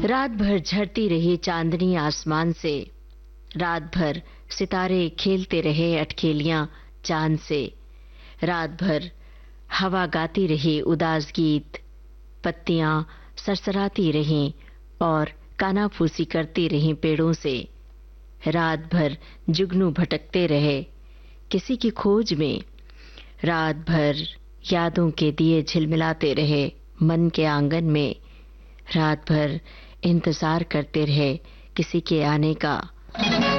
रात भर झड़ती रही चांदनी आसमान से, रात भर सितारे खेलते रहे अटखेलियां चांद से, रात भर हवा गाती रही उदास गीत, पत्तियां सरसराती रहीं और कानाफूसी करती रहीं पेड़ों से। रात भर जुगनू भटकते रहे किसी की खोज में, रात भर यादों के दिए झिलमिलाते रहे मन के आंगन में, रात भर इंतजार करते रहे किसी के आने का।